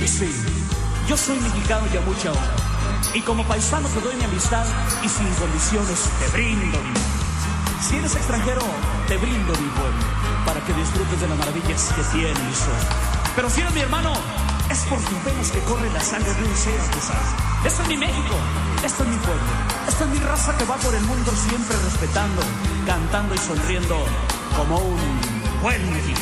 Sí, yo soy mexicano y a mucha honra. Y como paisano te doy mi amistad y sin condiciones te brindo mi mundo. Si eres extranjero, te brindo mi pueblo para que disfrutes de las maravillas que tiene mi suelo. Pero si eres mi hermano, es por tus venas que corre la sangre de un ser artesano. Este es mi México, este es mi pueblo, esta es mi raza que va por el mundo siempre respetando, cantando y sonriendo como un buen mexicano.